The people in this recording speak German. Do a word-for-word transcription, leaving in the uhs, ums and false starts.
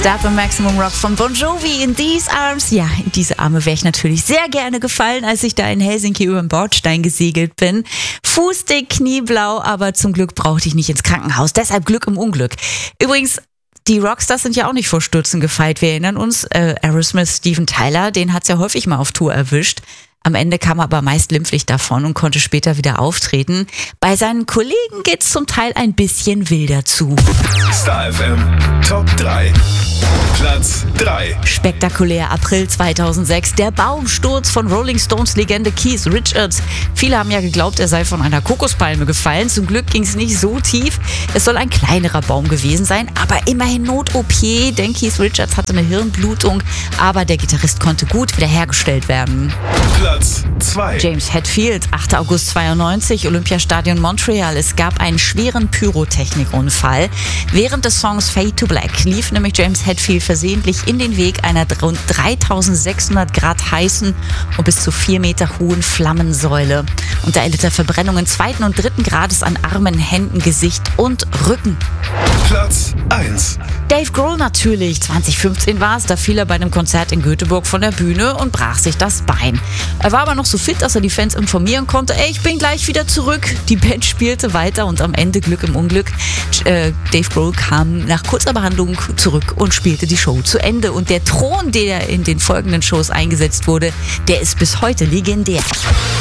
Start beim Maximum Rock von Bon Jovi in These Arms. Ja, in diese Arme wäre ich natürlich sehr gerne gefallen, als ich da in Helsinki über den Bordstein gesegelt bin. Fußdick, knieblau, aber zum Glück brauchte ich nicht ins Krankenhaus. Deshalb Glück im Unglück. Übrigens, die Rockstars sind ja auch nicht vor Stürzen gefeit. Wir erinnern uns, äh, Aerosmith, Steven Tyler, den hat's ja häufig mal auf Tour erwischt. Am Ende kam er aber meist glimpflich davon und konnte später wieder auftreten. Bei seinen Kollegen geht's zum Teil ein bisschen wilder zu. Star F M Top drei. Platz drei. Spektakulär April zweitausendsechs. Der Baumsturz von Rolling Stones Legende Keith Richards. Viele haben ja geglaubt, er sei von einer Kokospalme gefallen. Zum Glück ging es nicht so tief. Es soll ein kleinerer Baum gewesen sein, aber immerhin Not-O P, denn Keith Richards hatte eine Hirnblutung, aber der Gitarrist konnte gut wiederhergestellt werden. Platz zwei. James Hetfield, achter August zweiundneunzig, Olympiastadion Montreal. Es gab einen schweren Pyrotechnikunfall. Während des Songs Fade to Black lief nämlich James Hetfield versehentlich in den Weg einer rund dreitausendsechshundert Grad heißen und bis zu vier Meter hohen Flammensäule. Und da erlitt er Verbrennungen zweiten und dritten Grades an Armen, Händen, Gesicht und Rücken. Platz eins. Dave Grohl natürlich. zwanzig fünfzehn war es, da fiel er bei einem Konzert in Göteborg von der Bühne und brach sich das Bein. Er war aber noch so fit, dass er die Fans informieren konnte, ey, ich bin gleich wieder zurück. Die Band spielte weiter und am Ende Glück im Unglück. Äh, Dave Grohl kam nach kurzer Behandlung zurück und spielte die Show zu Ende. Und der Thron, der in den folgenden Shows eingesetzt wurde, der ist bis heute legendär.